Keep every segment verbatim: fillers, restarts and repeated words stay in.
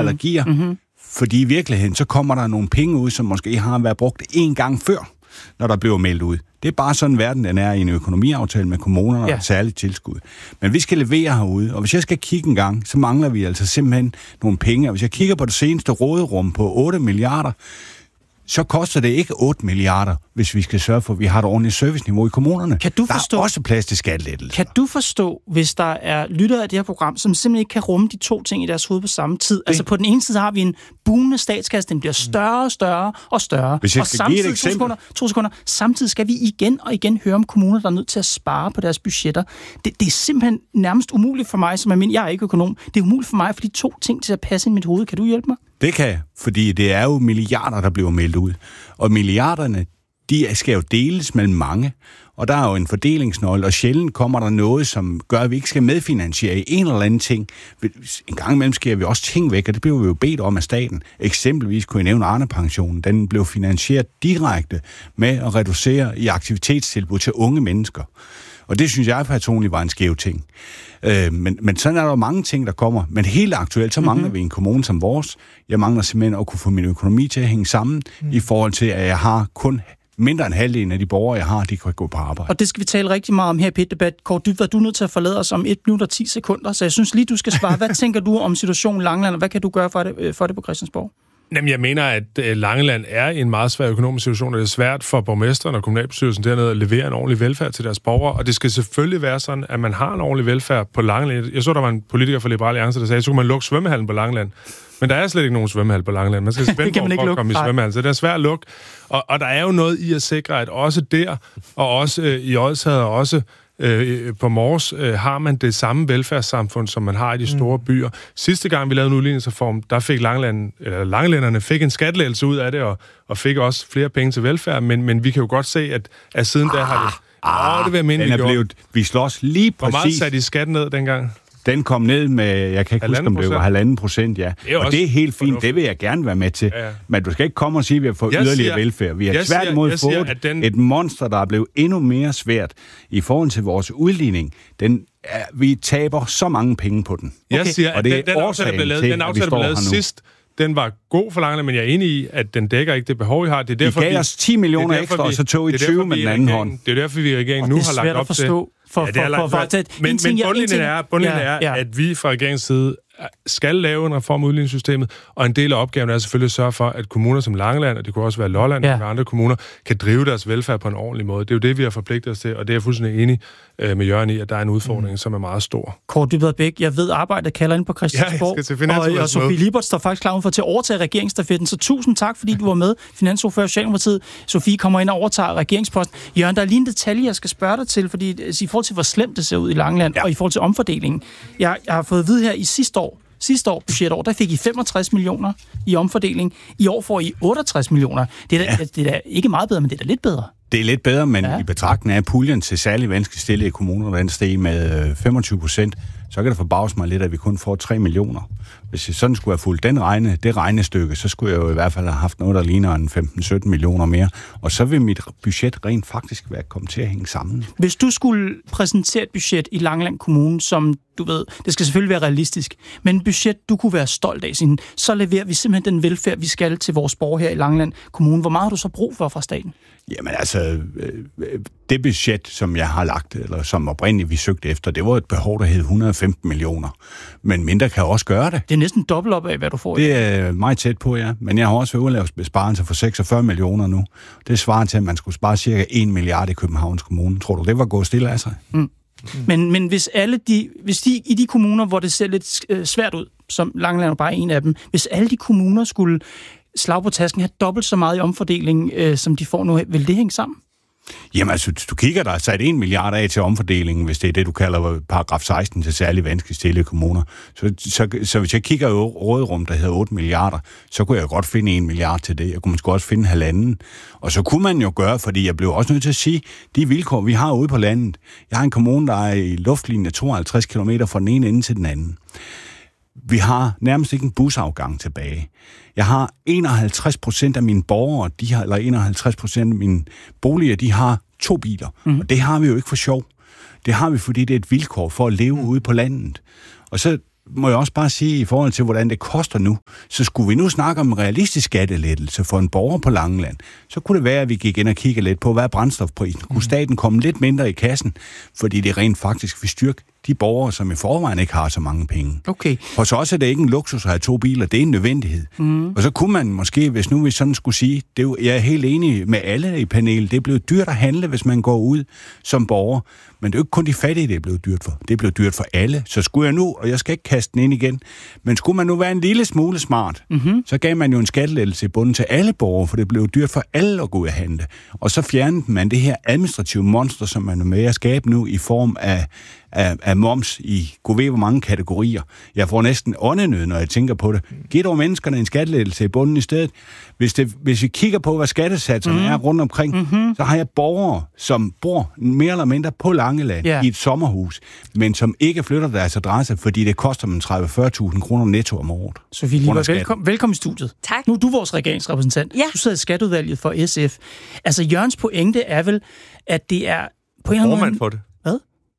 allergier, mm-hmm. fordi i virkeligheden, så kommer der nogle penge ud, som måske har været brugt én gang før, når der bliver meldt ud. Det er bare sådan, verden den er i en økonomiaftale med kommunerne ja. og særligt tilskud. Men vi skal levere herude, og hvis jeg skal kigge en gang, så mangler vi altså simpelthen nogle penge. Og hvis jeg kigger på det seneste råderum på otte milliarder, så koster det ikke otte milliarder, hvis vi skal sørge for, at vi har et ordentligt serviceniveau i kommunerne. Kan du forstå, der er også plads til skattelettelser. Kan du forstå, hvis der er lyttere af det her program, som simpelthen ikke kan rumme de to ting i deres hoved på samme tid? Det. Altså på den ene side har vi en boomende statskasse, den bliver større og større og større. Hvis jeg og skal samtidig, give et eksempel. To sekunder, to sekunder, samtidig skal vi igen og igen høre om kommuner, der er nødt til at spare på deres budgetter. Det, det er simpelthen nærmest umuligt for mig, som er min, jeg er ikke økonom. Det er umuligt for mig, for de to ting til at passe i mit hoved. Kan du hjælpe mig? Det kan jeg, fordi det er jo milliarder, der bliver meldt ud. Og milliarderne, de skal jo deles mellem mange. Og der er jo en fordelingsnøgle, og sjældent kommer der noget, som gør, at vi ikke skal medfinansiere i en eller anden ting. En gang imellem sker vi også ting væk, og det bliver vi jo bedt om af staten. Eksempelvis kunne jeg nævne Arne-pensionen. Den blev finansieret direkte med at reducere i aktivitetstilbud til unge mennesker. Og det synes jeg personligt var en skæv ting. Øh, men, men sådan er der jo mange ting, der kommer. Men helt aktuelt, så mangler mm-hmm. vi en kommune som vores. Jeg mangler simpelthen at kunne få min økonomi til at hænge sammen, mm. i forhold til, at jeg har kun mindre end halvdelen af de borgere, jeg har, de kan gå på arbejde. Og det skal vi tale rigtig meget om her i P et-debat. Kåre Dybvad, du er nødt til at forlade os om et minut og ti sekunder, så jeg synes lige, du skal svare. Hvad tænker du om situationen i Langeland, og hvad kan du gøre for det, for det på Christiansborg? Jamen, jeg mener, at Langeland er i en meget svær økonomisk situation, og det er svært for borgmesteren og kommunalbestyrelsen dernede at levere en ordentlig velfærd til deres borgere, og det skal selvfølgelig være sådan, at man har en ordentlig velfærd på Langeland. Jeg så, der var en politiker fra Liberal Alliance, der sagde, at så kunne man lukke svømmehallen på Langeland. Men der er slet ikke nogen svømmehal på Langeland. Man skal spænde over for at komme i svømmehallen, så det er svært at lukke. Og, og der er jo noget i at sikre, at også der, og også øh, i Odsherred, og også øh, på Mors, øh, har man det samme velfærdssamfund, som man har i de store mm. byer. Sidste gang, vi lavede en udligningsreform, der fik Langeland, eller Langelænderne fik en skattelettelse ud af det, og, og fik også flere penge til velfærd, men, men vi kan jo godt se, at, at siden ah, der har det... Ah, åh, det vil jeg minde, vi blevet, vi slås lige præcis... Hvor meget satte I skatten ned dengang? Den kom ned med, jeg kan ikke huske, om det var halvanden procent, ja. Det og det er helt fint, det vil jeg gerne være med til. Ja, ja. Men du skal ikke komme og sige, at vi har fået jeg yderligere siger, velfærd. Vi har tværtimod fået den... et monster, der er blevet endnu mere svært i forhold til vores udligning. Den, er, vi taber så mange penge på den. Okay. Jeg siger, og det at den, den aftale, der blev lavet, den aftale, der blev lavet sidst, den var god for Langeland, men jeg er enig i, at den dækker ikke det behov, vi har. Det er derfor, I gav os ti millioner ekstra, og så tog I tyve med den anden hånd. Det er derfor, vi i regeringen nu har lagt op til... For, ja, det er for, for, for, for, men, men bundlinjen er, bundlinjen ja, ja. er, at vi fra regeringens side skal lave en reform af udligningssystemet, og en del af opgaven er selvfølgelig at sørge for, at kommuner som Langeland, og det kunne også være Lolland ja. og andre kommuner, kan drive deres velfærd på en ordentlig måde. Det er jo det, vi har forpligtet os til, og det er jeg fuldstændig enig øh, med Jørgen i, at der er en udfordring, mm. som er meget stor. Kåre Dybvad Bech, jeg ved, arbejdet kalder ind på Christiansborg, ja, og, og Sofie Lippert står faktisk klar for til at overtage regeringsstafetten, så tusind tak, fordi du var med, finansordfører Socialdemokratiet. Sofie kommer ind og overtager regeringsposten. Jørgen, der er lige en detalje, jeg skal spørge dig til, fordi i forhold til, hvor slemt det ser ud i Langeland, ja. og i forhold til omfordelingen. Jeg, jeg har fået at vide her i sidste år, Sidste år, budgetår, der fik I femogtres millioner i omfordeling. I år får I otteogtres millioner. Det er, da, ja. det er da ikke meget bedre, men det er da lidt bedre. Det er lidt bedre, men ja. i betragtning af puljen til særlig vanskeligt stillede kommuner, der steg med femogtyve procent, så kan det forbavse mig lidt, at vi kun får tre millioner. Hvis jeg sådan skulle have fulgt den regne, det regnestykke, så skulle jeg jo i hvert fald have haft noget, der ligner en femten sytten millioner mere. Og så vil mit budget rent faktisk være kommet til at hænge sammen. Hvis du skulle præsentere et budget i Langeland Kommune, som du ved, det skal selvfølgelig være realistisk, men et budget, du kunne være stolt af, sådan, så leverer vi simpelthen den velfærd, vi skal til vores borgere her i Langeland Kommune. Hvor meget har du så brug for fra staten? Jamen altså, det budget, som jeg har lagt, eller som oprindeligt vi søgte efter, det var et behov, der hed et hundrede og femten millioner. Men mindre kan også gøre det. Det er næsten dobbelt op af, hvad du får. Det er meget tæt på, ja. Men jeg har også været lavet besparelser for seksogfyrre millioner nu. Det svarer til, at man skulle spare cirka en milliard i Københavns Kommune. Tror du, det var gået stille af sig? Mm. Mm. Men, men hvis alle de, hvis de i de kommuner, hvor det ser lidt øh, svært ud, som Langeland er bare en af dem, hvis alle de kommuner skulle slag på tasken have dobbelt så meget i omfordeling, øh, som de får nu, vil det hænge sammen? Jamen altså, du kigger, der er sat en milliard af til omfordelingen, hvis det er det, du kalder paragraf seksten til særlig vanskeligt stillede kommuner. Så, så, så hvis jeg kigger i råderum, der hedder otte milliarder, så kunne jeg godt finde en milliard til det. Jeg kunne måske også finde halvanden. Og så kunne man jo gøre, fordi jeg blev også nødt til at sige, de vilkår, vi har ude på landet. Jeg har en kommune, der er i luftlinje tooghalvtreds kilometer fra den ene ende til den anden. Vi har nærmest ikke en busafgang tilbage. Jeg har enoghalvtreds procent af mine borgere, de har, eller enoghalvtreds procent af mine boliger, de har to biler. Mm. Og det har vi jo ikke for sjov. Det har vi, fordi det er et vilkår for at leve mm. ude på landet. Og så må jeg også bare sige, i forhold til, hvordan det koster nu, så skulle vi nu snakke om en realistisk skattelettelse for en borger på Langeland, så kunne det være, at vi gik ind og kiggede lidt på, hvad er brændstofprisen? Kunne staten komme lidt mindre i kassen, fordi det rent faktisk vil styrke de borgere, som i forvejen ikke har så mange penge. Okay. Og så også er det ikke en luksus at have to biler, det er en nødvendighed. Mm. Og så kunne man måske, hvis nu vi sådan skulle sige, det er jo, jeg er helt enig med alle i panelet, det er blevet dyrt at handle, hvis man går ud som borger, men det er jo ikke kun de fattige, det er blevet dyrt for. Det er blevet dyrt for alle. Så skulle jeg nu, og jeg skal ikke kaste den ind igen, men skulle man nu være en lille smule smart, mm-hmm. så gav man jo en skattelettelse i bunden til alle borgere, for det blev dyrt for alle at gå ud og handle. Og så fjernede man det her administrative monster, som man er med at skabe nu i form af Af, af moms i gud ved hvor mange kategorier. Jeg får næsten åndenød, når jeg tænker på det. Giv dog menneskerne en skattelettelse i bunden i stedet. Hvis, det, hvis vi kigger på, hvad skattesatserne mm. er rundt omkring, mm-hmm. så har jeg borgere, som bor mere eller mindre på Langeland yeah. i et sommerhus, men som ikke flytter deres adresse, fordi det koster dem tredive til fyrre tusind kroner netto om året. Sofie Lippert, velkommen, velkommen i studiet. Tak. Nu er du vores regeringsrepræsentant. Ja. Du sidder i skatteudvalget for S F. Altså, Jørgens pointe er vel, at det er på en eller anden måde... for det. Hvad?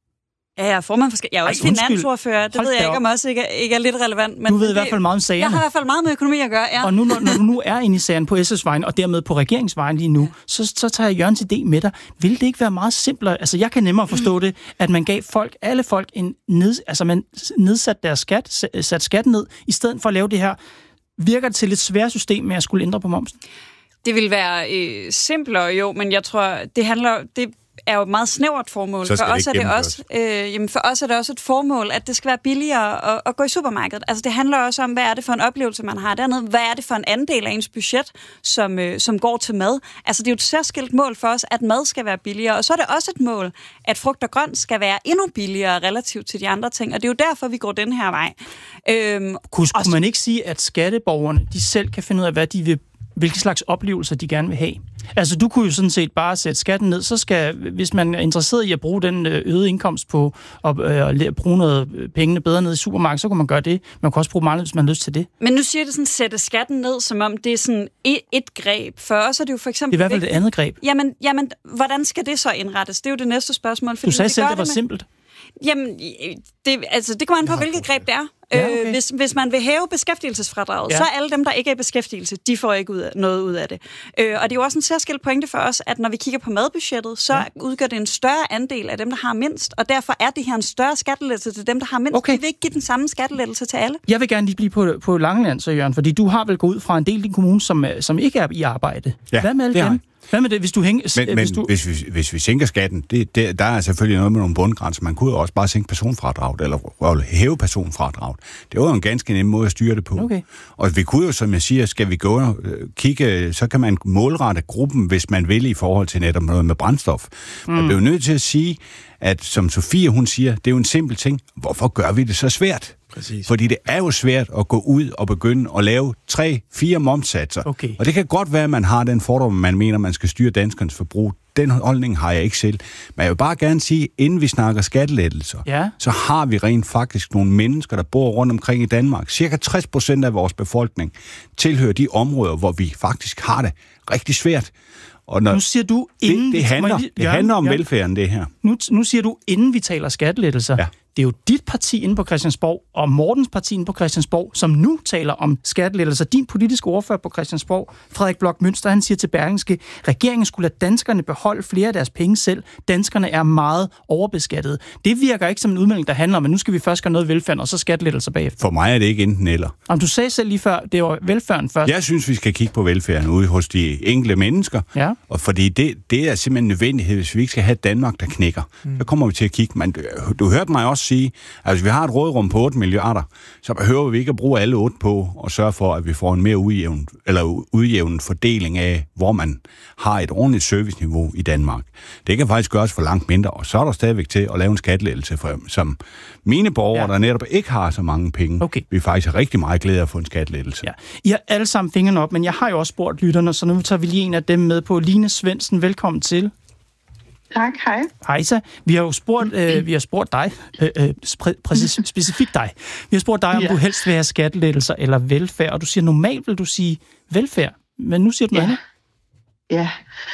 Ja, jeg er formand for... Jeg er også finansordfører. Det Hold ved jeg ikke, om også ikke er, ikke er lidt relevant. Men du ved det, i hvert fald meget om sagerne. Jeg har i hvert fald meget med økonomi at gøre, ja. Og nu, når, når du nu er inde i sagen på S F's vejen, og dermed på regeringsvejen lige nu, ja. så, så tager jeg Jørgens idé med dig. Vil det ikke være meget simplere? Altså, jeg kan nemmere forstå mm. det, at man gav folk, alle folk, en ned, altså man nedsatte deres skat, sat skatten ned, i stedet for at lave det her. Virker det til et svært system med at skulle ændre på momsen? Det vil være øh, simplere, jo, men jeg tror, det handler... Det er jo et meget snævert formål. For os, er det også, øh, jamen for os er det også et formål, at det skal være billigere at, at gå i supermarkedet. Altså det handler også om, hvad er det for en oplevelse, man har dernede? Hvad er det for en andel af ens budget, som, øh, som går til mad? Altså det er jo et særskilt mål for os, at mad skal være billigere. Og så er det også et mål, at frugt og grønt skal være endnu billigere relativt til de andre ting. Og det er jo derfor, vi går den her vej. Øhm, kunne, kunne man ikke sige, at skatteborgerne, de selv kan finde ud af, hvad de vil, hvilke slags oplevelser de gerne vil have? Altså, du kunne jo sådan set bare sætte skatten ned, så skal, hvis man er interesseret i at bruge den øgede indkomst på at øh, bruge noget pengene bedre ned i supermarkedet, så kunne man gøre det. Man kan også bruge meget, hvis man har lyst til det. Men nu siger det sådan, sætte skatten ned, som om det er sådan et, et greb. For os er det jo for eksempel... Det er i hvert fald et andet greb. Jamen, jamen, hvordan skal det så indrettes? Det er jo det næste spørgsmål. Du sagde det selv, det var det med... simpelt. Jamen, det, altså, det kommer an på, ja, hvilket greb det er. Ja, okay. øh, hvis, hvis man vil hæve beskæftigelsesfradraget, ja. så er alle dem, der ikke er i beskæftigelse, de får ikke ud af, noget ud af det. Øh, og det er jo også en særskilt pointe for os, at når vi kigger på madbudgettet, så ja. udgør det en større andel af dem, der har mindst, og derfor er det her en større skattelettelse til dem, der har mindst. Okay. Vi vil ikke give den samme skattelettelse til alle. Jeg vil gerne lige blive på, på Langeland, så Jørgen, fordi du har vel gået ud fra en del af din kommune, som, som ikke er i arbejde. Ja, Hvad med alle dem? Hvad med det, hvis du hænger... Men, men hvis, du... hvis, vi, hvis vi sænker skatten, det, det, der er selvfølgelig noget med nogle bundgrænser. Man kunne jo også bare sænke personfradraget, eller hæve personfradraget. Det var jo en ganske nem måde at styre det på. Okay. Og vi kunne jo, som jeg siger, skal vi gå og kigge, så kan man målrette gruppen, hvis man vil, i forhold til netop noget med brændstof. Mm. Man bliver jo nødt til at sige, at som Sofie, hun siger, det er jo en simpel ting. Hvorfor gør vi det så svært? Præcis. Fordi det er jo svært at gå ud og begynde at lave tre, fire momssatser. Okay. Og det kan godt være, at man har den fordom, man mener, man skal styre danskernes forbrug. Den holdning har jeg ikke selv. Men jeg vil bare gerne sige, inden vi snakker skattelettelser, ja. så har vi rent faktisk nogle mennesker, der bor rundt omkring i Danmark. Cirka tres procent af vores befolkning tilhører de områder, hvor vi faktisk har det rigtig svært. Og når nu siger du, inden det, det handler, vi, det handler om ja. velfærden, det her. Nu, nu siger du, inden vi taler skattelettelser. Ja. Det er jo dit parti inde på Christiansborg, og Mortens parti inde på Christiansborg, som nu taler om skattelettelser. Din politiske ordfører på Christiansborg, Frederik Bloch Münster, han siger til Berlingske, regeringen skulle lade danskerne beholde flere af deres penge selv. Danskerne er meget overbeskattede. Det virker ikke som en udmelding, der handler om, at nu skal vi først gøre noget velfærd, og så skattelettelser bagefter. For mig er det ikke enten eller. Om du sagde selv lige før, det var velfærden først. Jeg synes, vi skal kigge på velfærden ude hos de enkelte mennesker. Ja. Og fordi det, det er simpelthen nødvendighed, hvis vi ikke skal have Danmark, der knækker. Mm. Så kommer vi til at kigge. Men du, du hørte mig også sige, at hvis vi har et rådrum på otte milliarder, så behøver vi ikke at bruge alle otte på og sørge for, at vi får en mere ujævn, eller udjævnet fordeling af, hvor man har et ordentligt serviceniveau i Danmark. Det kan faktisk gøres for langt mindre, og så er der stadigvæk til at lave en skattelettelse for, som mine borgere, ja. der netop ikke har så mange penge, okay. vi faktisk har rigtig meget glæde af at få en skattelettelse. Ja. I har alle sammen fingrene op, men jeg har jo også spurgt lytterne, så nu tager vi lige en af dem med på. Line Svendsen, velkommen til. Tak, hej. Hej så. Vi har jo spurgt, øh, vi har spurgt dig, øh, øh, præ- præcis, specifikt dig. Vi har spurgt dig, om ja. du helst vil have skattelettelser eller velfærd, og du siger, normalt vil du sige velfærd, men nu siger du noget ja. Ja,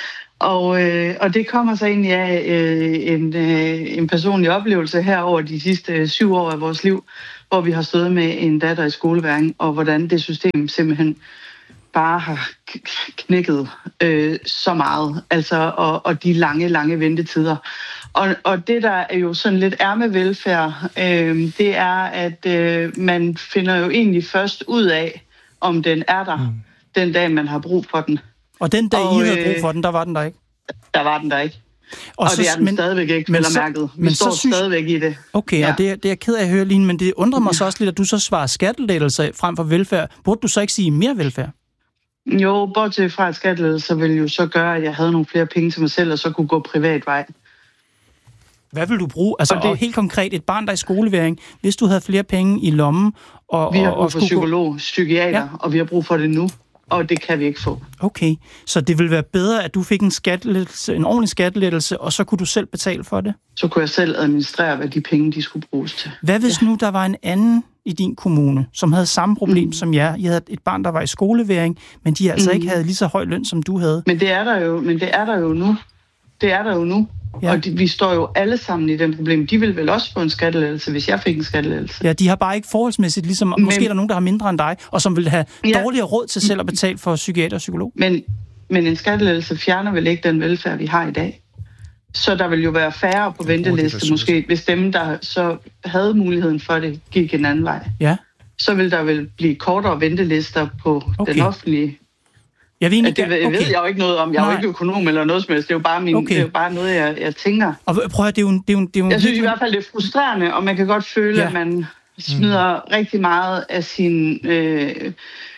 og, øh, og det kommer så egentlig af øh, en, øh, en personlig oplevelse her over de sidste syv år af vores liv, hvor vi har stået med en datter i skoleværing, og hvordan det system simpelthen bare har knækket øh, så meget, altså, og, og de lange, lange ventetider. Og, og det, der er jo sådan lidt er med velfærd, øh, det er, at øh, man finder jo egentlig først ud af, om den er der, mm. den dag, man har brug for den. Og den dag, og, I havde brug for den, der var den der ikke? Der var den der ikke. Og, og så, det er den men, stadigvæk ikke, vel og mærket. Vi men står synes, stadigvæk i det. Okay, ja. Og det, det er jeg ked af at høre, Line, men det undrer mig ja. så også lidt, at du så svarer skattelettelser frem for velfærd. Burde du så ikke sige mere velfærd? Jo, bortset fra at skattelettelser ville jo så gøre, at jeg havde nogle flere penge til mig selv, og så kunne gå privat vej. Hvad vil du bruge? Altså, og det, og helt konkret, et barn, der er i skoleværing, hvis du havde flere penge i lommen... Og, vi har brug og, og for psykolog, psykiater, ja. og vi har brug for det nu, og det kan vi ikke få. Okay, så det ville være bedre, at du fik en, skattelettelse, en ordentlig skattelettelse, og så kunne du selv betale for det? Så kunne jeg selv administrere, hvad de penge, de skulle bruges til. Hvad hvis ja. nu, der var en anden i din kommune, som havde samme problem mm. som jer? I havde et barn, der var i skoleværing, men de altså mm. ikke havde lige så høj løn, som du havde. Men det er der jo, men det er der jo nu. Det er der jo nu. Ja. Og de, vi står jo alle sammen i den problem. De vil vel også få en skattelettelse, hvis jeg fik en skattelettelse. Ja, de har bare ikke forholdsmæssigt, ligesom men, måske er der nogen, der har mindre end dig, og som vil have ja. dårligere råd til selv at betale for psykiater og psykolog. Men, men en skattelettelse fjerner vel ikke den velfærd, vi har i dag. Så der vil jo være færre på venteliste måske, hvis dem, der så havde muligheden for det, gik en anden vej. Ja. Så vil der vel blive kortere ventelister på okay. den offentlige. Jeg ved, ikke, det okay. ved jeg jo ikke noget om. Jeg er Nej. jo ikke økonom eller noget som helst. Det er jo bare, min, okay. det er jo bare noget, jeg, jeg tænker. Og prøv at det er jo, det er jo, det er jo Jeg synes i hvert fald, det er frustrerende, og man kan godt føle, ja. at man smider mm. rigtig meget af sin øh,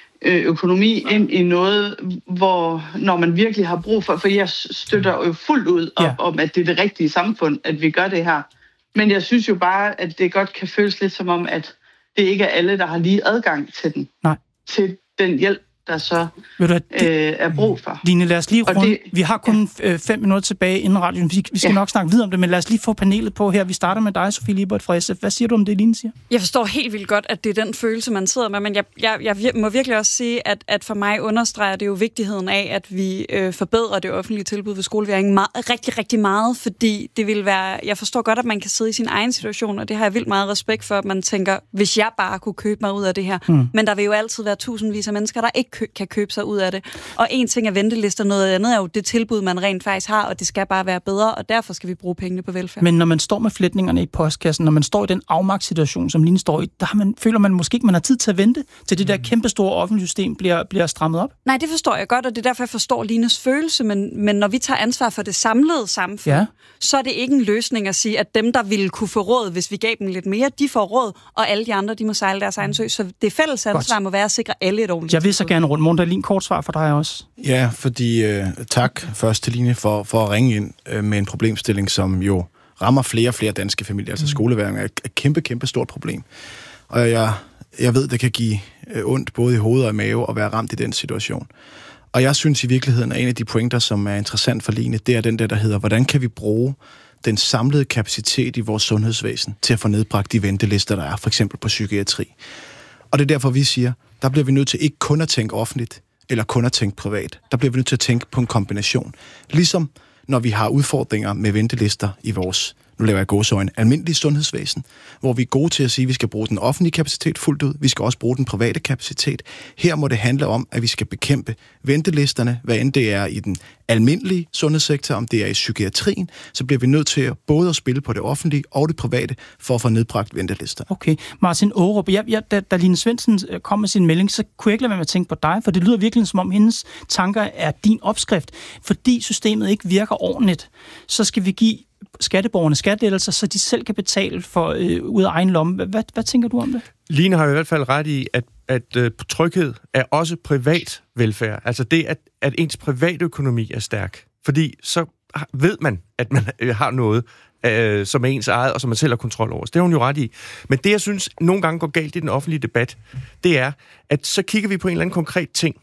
økonomi ind i noget, hvor når man virkelig har brug for, for jeg støtter jo fuldt ud op, ja. om, at det er det rigtige samfund, at vi gør det her. Men jeg synes jo bare, at det godt kan føles lidt som om, at det ikke er alle, der har lige adgang til den. Nej. Til den hjælp, der så du, det, øh, er brug for. Line, lad os lige runde. Det, vi har kun ja. fem minutter tilbage inden radioen. Vi, vi skal ja. nok snakke videre om det, men lad os lige få panelet på her. Vi starter med dig, Sofie Lippert fra S F. Hvad siger du om det, Line siger? Jeg forstår helt vildt godt, at det er den følelse, man sidder med, men jeg, jeg, jeg må virkelig også sige, at, at for mig understreger det jo vigtigheden af, at vi øh, forbedrer det offentlige tilbud ved skoleværing meget, rigtig, rigtig meget, fordi det vil være... Jeg forstår godt, at man kan sidde i sin egen situation, og det har jeg vildt meget respekt for, at man tænker, hvis jeg bare kunne købe mig ud af det her. Hmm. Men der vil jo altid være tusindvis af mennesker, der ikke kø- kan købe sig ud af det. Og en ting er ventelister, noget andet er jo det tilbud, man rent faktisk har, og det skal bare være bedre, og derfor skal vi bruge pengene på velfærd. Men når man står med flætningerne i postkassen, når man står i den afmagtssituation, som Line står i, der har man, føler man måske ikke, man har tid til at vente, til det der kæmpestore offentlige system bliver, bliver strammet op? Nej, det forstår jeg godt, og det er derfor, jeg forstår Lines følelse, men, men når vi tager ansvar for det samlede samfund, ja. så er det ikke en løsning at sige, at dem, der ville kunne få råd, hvis vi gav dem lidt mere, de får råd, og alle de andre, de må sejle deres egen sø. Så det fælles ansvar må være at sikre alle et ordentligt. Jeg vil så gerne rundt. Morten, Line, kort svar for dig også. Ja, fordi øh, tak først til Line for, for at ringe ind øh, med en problemstilling, som jo rammer flere og flere danske familier. Altså skoleværing er et kæmpe, kæmpe stort problem. Og jeg, jeg ved, det kan give øh, ondt både i hovedet og i mave at være ramt i den situation. Og jeg synes i virkeligheden, at en af de pointer, som er interessant for Line, det er den der, der hedder, hvordan kan vi bruge den samlede kapacitet i vores sundhedsvæsen til at få nedbragt de ventelister, der er, for eksempel på psykiatri. Og det er derfor, vi siger, der bliver vi nødt til ikke kun at tænke offentligt, eller kun at tænke privat. Der bliver vi nødt til at tænke på en kombination. Ligesom når vi har udfordringer med ventelister i vores, nu laver jeg gåseøjne, almindelige sundhedsvæsen, hvor vi er gode til at sige, at vi skal bruge den offentlige kapacitet fuldt ud, vi skal også bruge den private kapacitet. Her må det handle om, at vi skal bekæmpe ventelisterne, hvad end det er i den almindelige sundhedssektor, om det er i psykiatrien, så bliver vi nødt til at både at spille på det offentlige og det private, for at få nedbragt ventelister. Okay. Martin Aarup, jeg, jeg, da, da Line Svendsen kom med sin melding, så kunne jeg ikke lade være med at tænke på dig, for det lyder virkelig som om hendes tanker er din opskrift. Fordi systemet ikke virker ordentligt, så skal vi give skatteborgerne skattelettelser, så de selv kan betale for øh, ud af egen lomme. Hvad, hvad, hvad tænker du om det? Line har i hvert fald ret i, at, at øh, tryghed er også privat velfærd. Altså det, at, at ens privatøkonomi er stærk. Fordi så ved man, at man øh, har noget, øh, som er ens eget, og som man selv har kontrol over. Så det er hun jo ret i. Men det, jeg synes, nogle gange går galt i den offentlige debat, det er, at så kigger vi på en eller anden konkret ting,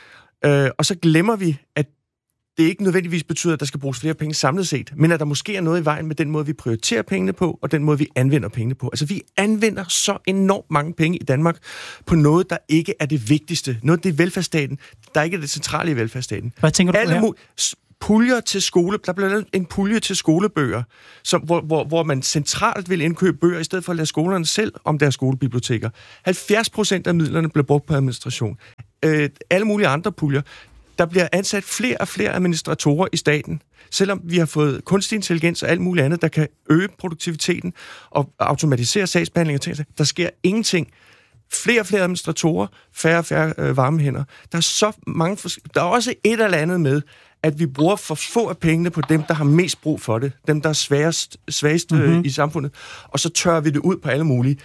øh, og så glemmer vi, at det ikke nødvendigvis betyder, at der skal bruges flere penge samlet set, men at der måske er noget i vejen med den måde, vi prioriterer pengene på, og den måde, vi anvender pengene på. Altså, vi anvender så enormt mange penge i Danmark på noget, der ikke er det vigtigste. Noget, det er velfærdsstaten, der ikke er det centrale i velfærdsstaten. Hvad tænker du på her? puljer til skole, der bliver lavet en pulje til skolebøger, som, hvor, hvor, hvor man centralt vil indkøbe bøger, i stedet for at lade skolerne selv om deres skolebiblioteker. halvfjerds procent af midlerne bliver brugt på administration. Øh, alle mulige andre puljer. Der bliver ansat flere og flere administratorer i staten, selvom vi har fået kunstig intelligens og alt muligt andet, der kan øge produktiviteten og automatisere sagsbehandling og ting. Der sker ingenting. Flere og flere administratorer, færre og færre øh, varme hænder. Der er så mange fors- Der er også et eller andet med, at vi bruger for få af pengene på dem, der har mest brug for det. Dem, der er sværest, svagest øh, mm-hmm. i samfundet. Og så tørrer vi det ud på alle mulige.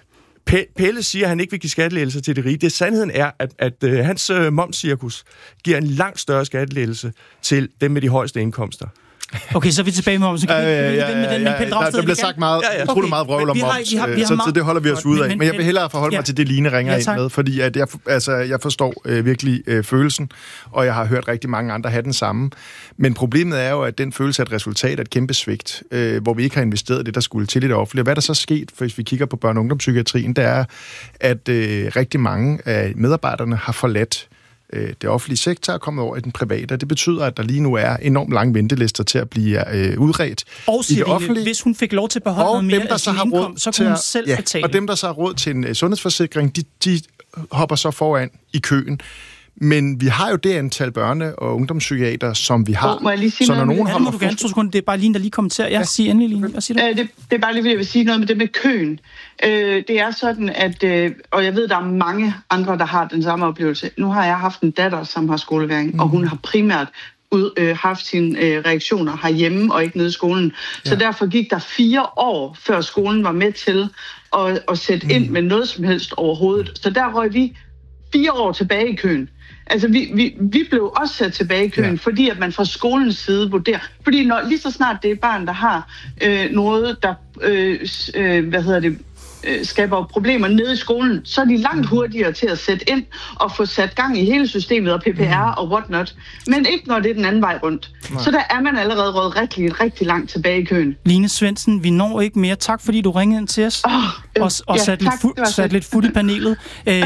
Pelle siger, at han ikke vil give skattelettelser til det rige. Det sandheden er, at, at, at hans øh, momscirkus giver en langt større skattelettelse til dem med de højeste indkomster. Okay, så er vi tilbage med momsen. Ja, ja, ja, ja, ja, ja. Der, der bliver sagt meget, ja, ja. utrolig meget vrøvl om moms, så, så det holder vi os ud af. Men, men jeg vil hellere forholde ja. mig til det, Line ringer ja, ind med, fordi at jeg, altså, jeg forstår øh, virkelig øh, følelsen, og jeg har hørt rigtig mange andre have den samme. Men problemet er jo, at den følelse er et resultat af et kæmpe svigt, øh, hvor vi ikke har investeret det, der skulle til i det offentlige. Hvad der så sket, hvis vi kigger på børne- og ungdomspsykiatrien, det er, at øh, rigtig mange af medarbejderne har forladt det offentlige sektor er kommet over i den private, og det betyder, at der lige nu er enormt lange ventelister til at blive øh, udredt og i det offentlige. Hvis hun fik lov til at beholde noget mere af sin indkomst, så kunne hun selv ja, betale. Og dem, der så har råd til en uh, sundhedsforsikring, de, de hopper så foran i køen. Men vi har jo det antal børne- og ungdomspsykiater, som vi har. Oh, må jeg lige sige så når nogen holder... må du gerne to sekunder. Det er bare Line, der lige kommenterer. Ja, ja. Sig endelig, Line. Hvad siger du? Øh, det, det er bare lige, fordi jeg vil sige noget med det med køen. Øh, det er sådan, at... Øh, og jeg ved, der er mange andre, der har den samme oplevelse. Nu har jeg haft en datter, som har skoleværing, mm. og hun har primært ud, øh, haft sine øh, reaktioner herhjemme og ikke nede i skolen. Ja. Så derfor gik der fire år, før skolen var med til at, at sætte mm. ind med noget som helst overhovedet. Så der røg vi fire år tilbage i køen. Altså, vi, vi, vi blev også sat tilbage i køen, ja. fordi at man fra skolens side vurderer. Fordi når, lige så snart det er barn, der har øh, noget, der øh, øh, hvad hedder det, øh, skaber problemer nede i skolen, så er de langt hurtigere til at sætte ind og få sat gang i hele systemet og P P R og whatnot. Men ikke når det er den anden vej rundt. Nej. Så der er man allerede røget rigtig, rigtig langt tilbage i køen. Line Svendsen, vi når ikke mere. Tak fordi du ringede ind til os. Oh, øh, og og ja, satte, tak, lidt, fu- sat lidt fut i panelet.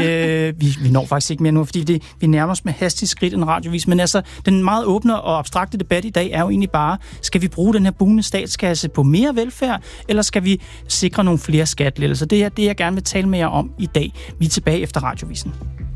øh, vi, vi når faktisk ikke mere nu, fordi det, vi nærmer os med hastigt skridt en radiovis. Men altså, den meget åbne og abstrakte debat i dag er jo egentlig bare, skal vi bruge den her bugnende statskasse på mere velfærd, eller skal vi sikre nogle flere skattelettelser? Det er det, jeg gerne vil tale med jer om i dag. Vi er tilbage efter radiovisen.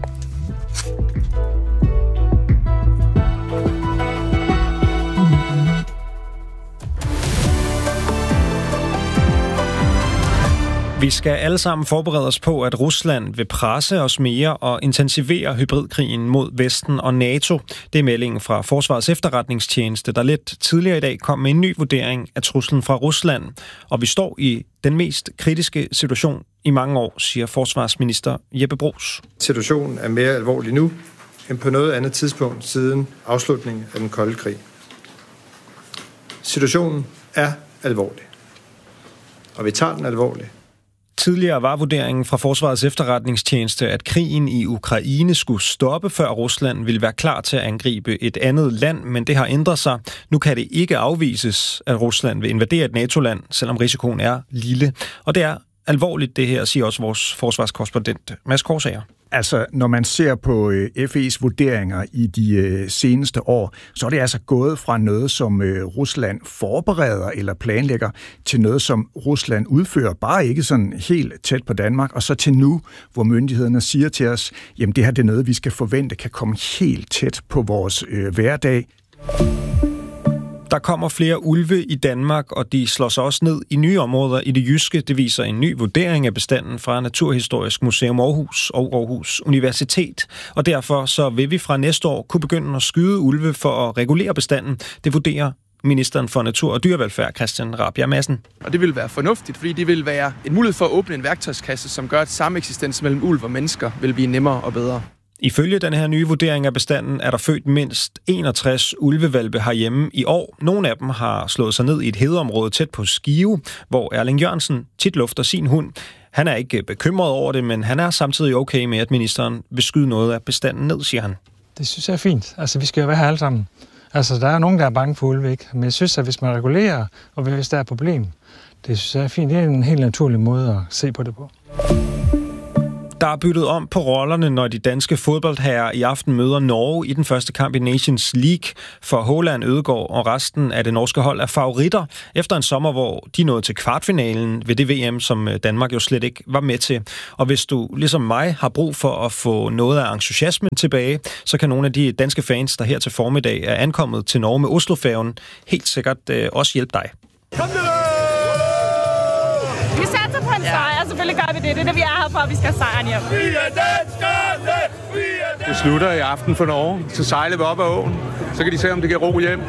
Vi skal alle sammen forberede os på, at Rusland vil presse os mere og intensivere hybridkrigen mod Vesten og NATO. Det er meldingen fra Forsvarets efterretningstjeneste, der lidt tidligere i dag kom med en ny vurdering af truslen fra Rusland. Og vi står i den mest kritiske situation i mange år, siger forsvarsminister Jeppe Bruus. Situationen er mere alvorlig nu end på noget andet tidspunkt siden afslutningen af den kolde krig. Situationen er alvorlig, og vi tager den alvorligt. Tidligere var vurderingen fra Forsvarets efterretningstjeneste, at krigen i Ukraine skulle stoppe, før Rusland ville være klar til at angribe et andet land, men det har ændret sig. Nu kan det ikke afvises, at Rusland vil invadere et NATO-land, selvom risikoen er lille. Og det er alvorligt det her, siger også vores forsvarskorrespondent Mads Korsager. Altså, når man ser på øh, F E's vurderinger i de øh, seneste år, så er det altså gået fra noget, som øh, Rusland forbereder eller planlægger, til noget, som Rusland udfører, bare ikke sådan helt tæt på Danmark, og så til nu, hvor myndighederne siger til os, jamen det her det er noget, vi skal forvente kan komme helt tæt på vores øh, hverdag. Der kommer flere ulve i Danmark, og de slår sig også ned i nye områder i det jyske. Det viser en ny vurdering af bestanden fra Naturhistorisk Museum Aarhus og Aarhus Universitet. Og derfor så vil vi fra næste år kunne begynde at skyde ulve for at regulere bestanden. Det vurderer ministeren for Natur- og Dyrevelfærd, Christian Rabjerg Madsen. Og det vil være fornuftigt, fordi det vil være en mulighed for at åbne en værktøjskasse, som gør, at sameksistens mellem ulv og mennesker vil blive nemmere og bedre. Ifølge den her nye vurdering af bestanden er der født mindst enogtres ulvevalpe herhjemme i år. Nogle af dem har slået sig ned i et hedeområde tæt på Skive, hvor Erling Jørgensen tit lufter sin hund. Han er ikke bekymret over det, men han er samtidig okay med, at ministeren vil skyde noget af bestanden ned, siger han. Det synes jeg er fint. Altså, vi skal jo være her alle sammen. Altså, der er nogen, der er bange for ulve, ikke? Men jeg synes, at hvis man regulerer, og hvis der er et problem, det synes jeg er fint. Det er en helt naturlig måde at se på det på. Der er byttet om på rollerne, når de danske fodboldherrer i aften møder Norge i den første kamp i Nations League. For Haaland, Ødegaard og resten af det norske hold er favoritter efter en sommer, hvor de nåede til kvartfinalen ved det V M, som Danmark jo slet ikke var med til. Og hvis du, ligesom mig, har brug for at få noget af entusiasmen tilbage, så kan nogle af de danske fans, der her til formiddag er ankommet til Norge med Oslofærgen, helt sikkert øh, også hjælpe dig. Kom nu! Vi satser på en sejr, selvfølgelig gør vi det. Det er det, vi er her for, at vi skal have sejren hjem. Vi er danskerne! Vi er danskerne! Det slutter i aften for Norge. Så sejler vi op ad åen. Så kan de se, om det kan ro hjem.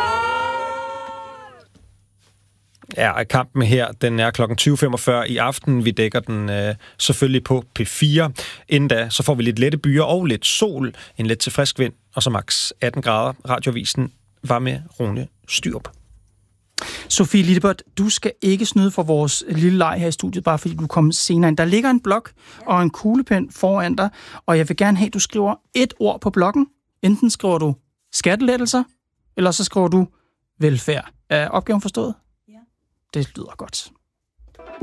Ja, kampen her, den er klokken tyve femogfyrre i aften. Vi dækker den øh, selvfølgelig på P fire. Inden da, så får vi lidt lette byer og lidt sol, en let til frisk vind, og så maks atten grader. Radioavisen var med Rune Styrup. Sofie Littebert, du skal ikke snyde for vores lille leg her i studiet, bare fordi du kom senere ind. Der ligger en blok og en kuglepen foran dig, og jeg vil gerne have, at du skriver et ord på blokken. Enten skriver du skattelettelser, eller så skriver du velfærd. Er opgaven forstået? Ja. Det lyder godt.